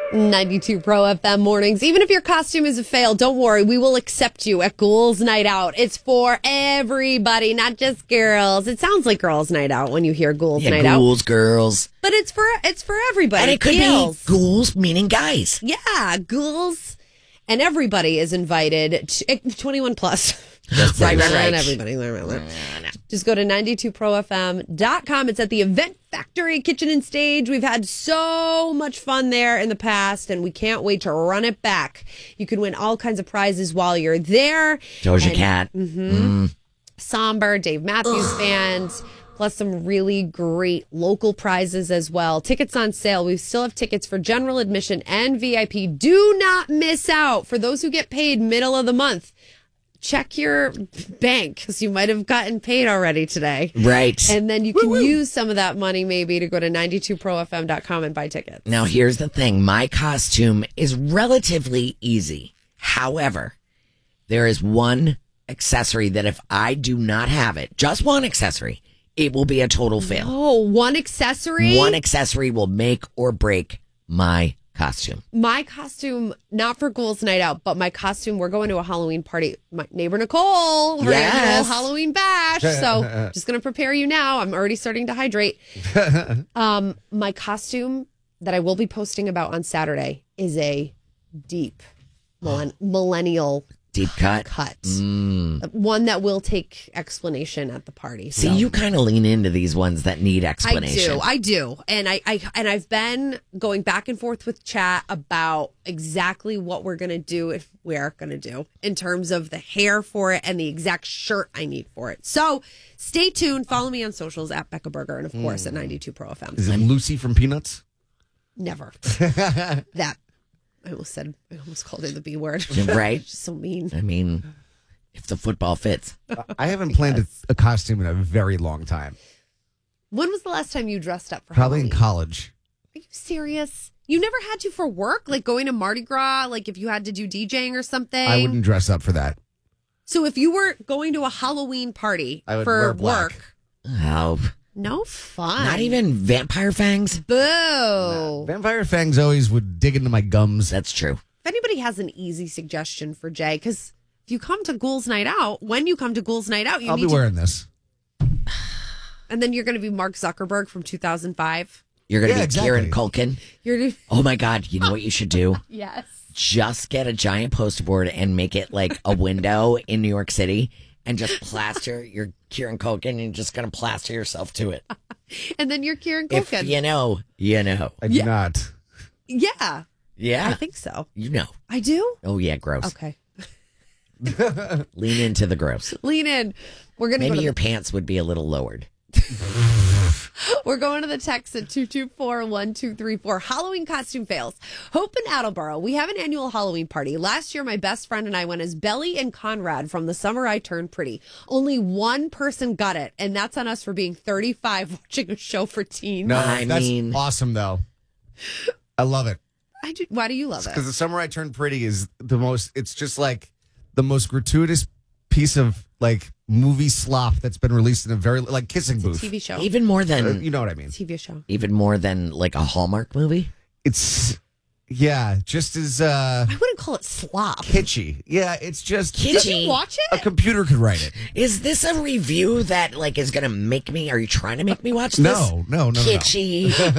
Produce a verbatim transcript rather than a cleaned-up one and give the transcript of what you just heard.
ninety-two Pro F M mornings. Even if your costume is a fail, don't worry. We will accept you at Ghouls Night Out. It's for everybody, not just girls. It sounds like Girls Night Out when you hear Ghouls yeah, Night ghouls, Out. Ghouls, girls. But it's for it's for everybody. And it could Gals. be ghouls meaning guys. Yeah, ghouls. And everybody is invited. To, twenty-one plus. Yes, right, right, right. And everybody. Just go to ninety-two pro f m dot com. It's at the Event Factory Kitchen and Stage. We've had so much fun there in the past, and we can't wait to run it back. You can win all kinds of prizes while you're there. Doja and, Cat. Mm-hmm. Mm. Somber, Dave Matthews fans, plus some really great local prizes as well. Tickets on sale. We still have tickets for general admission and V I P. Do not miss out. For those who get paid middle of the month, check your bank because you might have gotten paid already today. Right. And then you can Woo-woo. use some of that money maybe to go to ninety-two pro f m dot com and buy tickets. Now, here's the thing. My costume is relatively easy. However, there is one accessory that if I do not have it, just one accessory, it will be a total fail. Oh, one accessory? One accessory will make or break my costume. My costume, not for Ghouls Night Out, but my costume, we're going to a Halloween party. My neighbor Nicole, her yes. annual Halloween bash. So just going to prepare you now. I'm already starting to hydrate. um, my costume that I will be posting about on Saturday is a deep millenn- millennial Deep cut? Cut. Mm. One that will take explanation at the party. See, so. you kind of lean into these ones that need explanation. I do. I do. And I, I and I've been going back and forth with chat about exactly what we're going to do if we're going to do in terms of the hair for it and the exact shirt I need for it. So stay tuned. Follow me on socials at Becca Berger and, of course, mm. at ninety-two Pro F M. Is it Lucy from Peanuts? Never. That. I almost said, I almost called her the B word. Right. She's so mean. I mean, if the football fits. I haven't planned yes. a, a costume in a very long time. When was the last time you dressed up for Probably Halloween? in college. Are you serious? You never had to for work? Like going to Mardi Gras? Like if you had to do DJing or something? I wouldn't dress up for that. So if you were going to a Halloween party I would for wear black. work. Oh. No fun. Not even vampire fangs? Boo. No. Vampire fangs always would dig into my gums. That's true. If anybody has an easy suggestion for Jay, because if you come to Ghouls Night Out, when you come to Ghouls Night Out, you I'll need be to... wearing this. And then you're going to be Mark Zuckerberg from two thousand five. You're going to yeah, be exactly. Kieran Culkin. You're... Oh, my God. You know what you should do? Yes. Just get a giant poster board and make it like a window in New York City and just plaster your Kieran Culkin and you're just going to plaster yourself to it. And then you're Kieran Culkin. If you know, you know. I do yeah. not. Yeah. Yeah. I think so. You know. I do? Oh, yeah, gross. Okay. Lean into the gross. Lean in. We're gonna Maybe go to your the- pants would be a little lowered. We're going to the text at two two four, one two three four. Halloween costume fails. Hope in Attleboro. We have an annual Halloween party. Last year, my best friend and I went as Belly and Conrad from The Summer I Turned Pretty. Only one person got it, and that's on us for being thirty-five watching a show for teens. No, I that's mean- awesome, though. I love it. I do, why do you love it? Because The Summer I Turned Pretty is the most, it's just like the most gratuitous piece of like movie slop that's been released in a very, like Kissing It's Booth. a T V show. Even more than, Uh, you know what I mean? T V show. even more than like a Hallmark movie. It's, yeah, just as uh, I wouldn't call it slop. kitschy. Yeah, it's just. Kitschy. Did you watch A it? computer could write it. Is this a review that like is going to make me, are you trying to make me watch this? No, no, no, no, no. Kitschy.